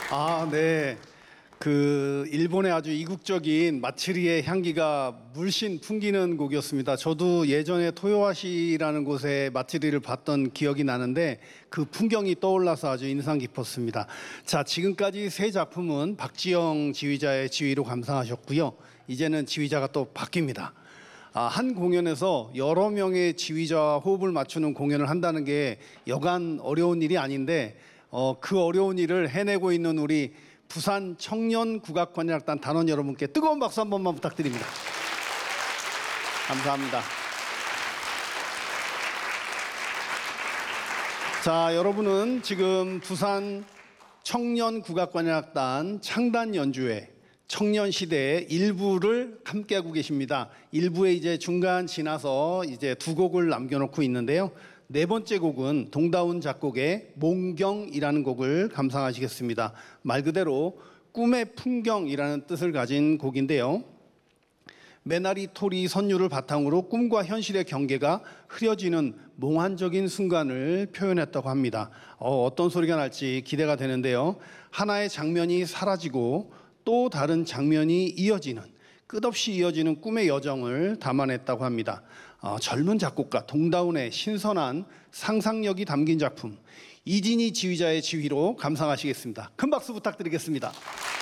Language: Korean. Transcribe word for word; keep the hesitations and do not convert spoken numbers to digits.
아, 네. 그 일본의 아주 이국적인 마츠리의 향기가 물씬 풍기는 곡이었습니다. 저도 예전에 토요하시라는 곳에 마츠리를 봤던 기억이 나는데 그 풍경이 떠올라서 아주 인상 깊었습니다. 자, 지금까지 세 작품은 박지영 지휘자의 지휘로 감상하셨고요. 이제는 지휘자가 또 바뀝니다. 아, 한 공연에서 여러 명의 지휘자와 호흡을 맞추는 공연을 한다는 게 여간 어려운 일이 아닌데 어, 그 어려운 일을 해내고 있는 우리 부산 청년국악관현악단 단원 여러분께 뜨거운 박수 한 번만 부탁드립니다. 감사합니다. 자, 여러분은 지금 부산 청년국악관현악단 창단 연주회 청년시대의 일부를 함께하고 계십니다. 일부에 이제 중간 지나서 이제 두 곡을 남겨놓고 있는데요. 네 번째 곡은 동다운 작곡의 몽경이라는 곡을 감상하시겠습니다. 말 그대로 꿈의 풍경이라는 뜻을 가진 곡인데요. 메나리 토리 선율을 바탕으로 꿈과 현실의 경계가 흐려지는 몽환적인 순간을 표현했다고 합니다. 어, 어떤 소리가 날지 기대가 되는데요. 하나의 장면이 사라지고 또 다른 장면이 이어지는 끝없이 이어지는 꿈의 여정을 담아냈다고 합니다. 어, 젊은 작곡가 동다운의 신선한 상상력이 담긴 작품 이진희 지휘자의 지휘로 감상하시겠습니다. 큰 박수 부탁드리겠습니다.